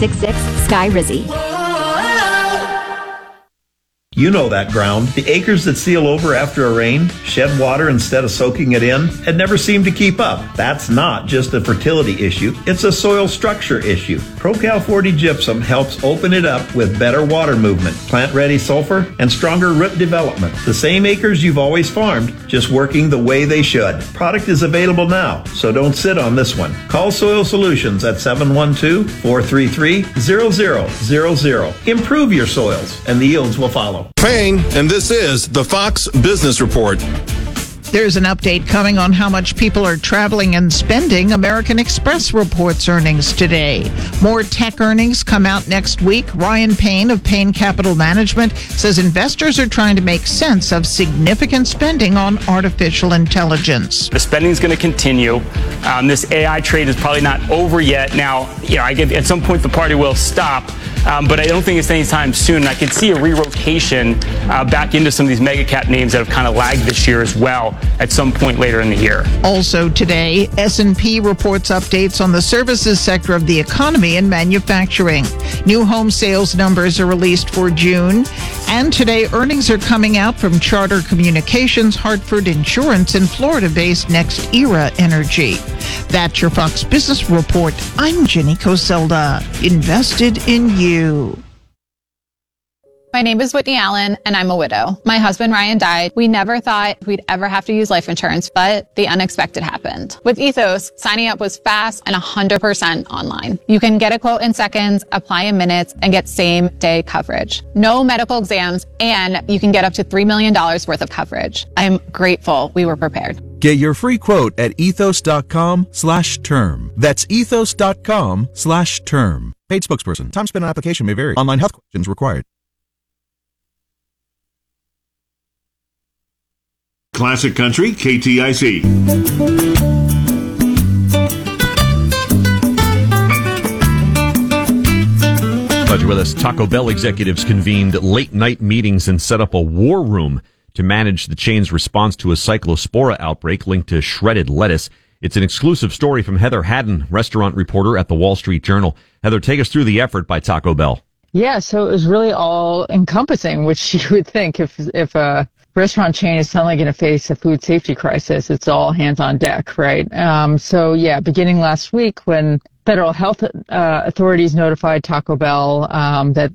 866-SKY-RIZZY. You know that ground. The acres that seal over after a rain, shed water instead of soaking it in, and never seem to keep up. That's not just a fertility issue. It's a soil structure issue. ProCal 40 Gypsum helps open it up with better water movement, plant-ready sulfur, and stronger root development. The same acres you've always farmed, just working the way they should. Product is available now, so don't sit on this one. Call Soil Solutions at 712-433-0000. Improve your soils, and the yields will follow. Payne, and this is the Fox Business Report. There's an update coming on how much people are traveling and spending. American Express reports earnings today. More tech earnings come out next week. Ryan Payne of Payne Capital Management says investors are trying to make sense of significant spending on artificial intelligence. The spending is going to continue. This AI trade is probably not over yet. Now, at some point the party will stop. But I don't think it's anytime soon. I could see a re-rotation back into some of these mega cap names that have kind of lagged this year as well at some point later in the year. Also today, S&P reports updates on the services sector of the economy and manufacturing. New home sales numbers are released for June. And today, earnings are coming out from Charter Communications, Hartford Insurance, and Florida-based NextEra Energy. That's your Fox Business Report. I'm Jenny Coselda. Invested in you. My name is Whitney Allen, and I'm a widow. My husband, Ryan, died. We never thought we'd ever have to use life insurance, but the unexpected happened. With Ethos, signing up was fast and 100% online. You can get a quote in seconds, apply in minutes, and get same-day coverage. No medical exams, and you can get up to $3 million worth of coverage. I'm grateful we were prepared. Get your free quote at ethos.com/term. That's ethos.com/term. Paid spokesperson. Time spent on application may vary. Online health questions required. Classic Country, KTIC. Glad you're with us. Taco Bell executives convened late-night meetings and set up a war room to manage the chain's response to a cyclospora outbreak linked to shredded lettuce. It's an exclusive story from Heather Haddon, restaurant reporter at the Wall Street Journal. Heather, take us through the effort by Taco Bell. Yeah, so it was really all encompassing, which you would think if a restaurant chain is suddenly going to face a food safety crisis, it's all hands on deck, right? Beginning last week when federal health authorities notified Taco Bell that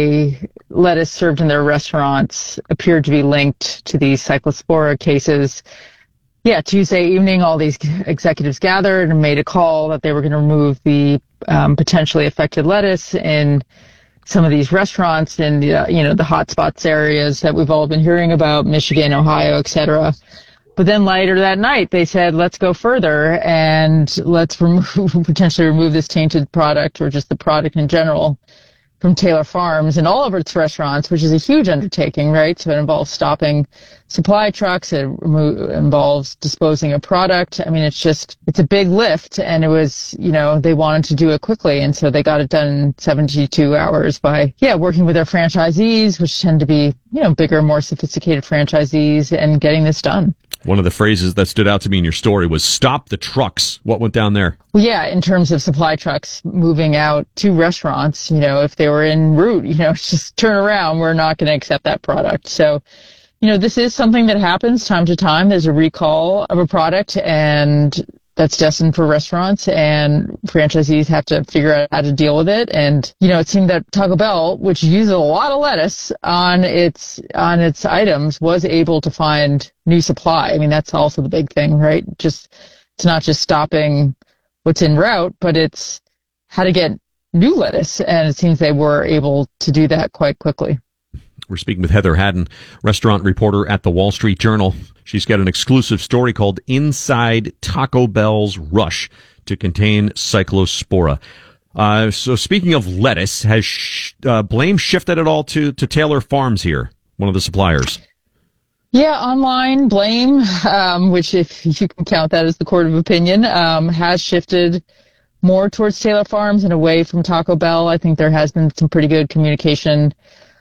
lettuce served in their restaurants appeared to be linked to these cyclospora cases. Yeah, Tuesday evening, all these executives gathered and made a call that they were going to remove the potentially affected lettuce in some of these restaurants in the hotspots areas that we've all been hearing about, Michigan, Ohio, etc. But then later that night, they said, let's go further and let's potentially remove this tainted product or just the product in general from Taylor Farms and all of its restaurants, which is a huge undertaking, right? So it involves stopping supply trucks. It involves disposing of product. I mean, it's a big lift, and it was, they wanted to do it quickly. And so they got it done in 72 hours by, working with their franchisees, which tend to be, bigger, more sophisticated franchisees, and getting this done. One of the phrases that stood out to me in your story was stop the trucks. What went down there? Well, yeah, in terms of supply trucks moving out to restaurants, if they were en route, just turn around. We're not going to accept that product. So, this is something that happens time to time. There's a recall of a product, and that's destined for restaurants, and franchisees have to figure out how to deal with it. And, it seemed that Taco Bell, which uses a lot of lettuce on its items, was able to find new supply. I mean, that's also the big thing, right? It's not just stopping what's en route, but it's how to get new lettuce. And it seems they were able to do that quite quickly. We're speaking with Heather Haddon, restaurant reporter at the Wall Street Journal. She's got an exclusive story called Inside Taco Bell's Rush to Contain Cyclospora. So speaking of lettuce, has blame shifted at all to Taylor Farms here, one of the suppliers? Yeah, online blame, which if you can count that as the court of opinion, has shifted more towards Taylor Farms and away from Taco Bell. I think there has been some pretty good communication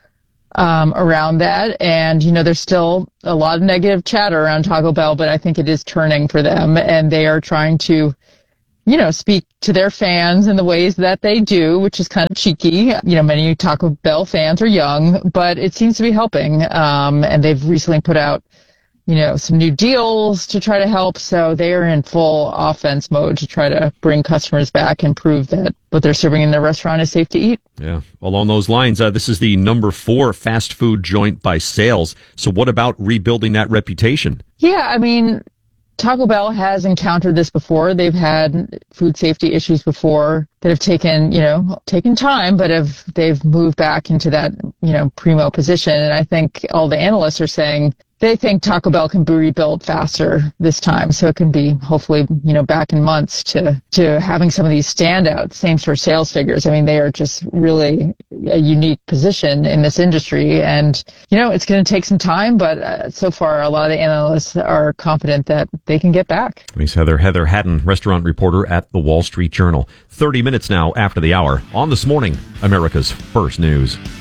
around that. And, there's still a lot of negative chatter around Taco Bell, but I think it is turning for them, and they are trying to, speak to their fans in the ways that they do, which is kind of cheeky. Many Taco Bell fans are young, but it seems to be helping. And they've recently put out, some new deals to try to help. So they are in full offense mode to try to bring customers back and prove that what they're serving in their restaurant is safe to eat. Yeah. Along those lines, this is the number 4 fast food joint by sales. So what about rebuilding that reputation? Yeah, Taco Bell has encountered this before. They've had food safety issues before that have taken time, but they've moved back into that, primo position. And I think all the analysts are saying they think Taco Bell can be rebuilt faster this time. So it can be hopefully, back in months to having some of these standout same-store sales figures. They are just really a unique position in this industry. And, it's going to take some time, but so far a lot of the analysts are confident that they can get back. Thanks, Heather. Heather Haddon, restaurant reporter at the Wall Street Journal. 30 minutes now after the hour on This Morning, America's First News.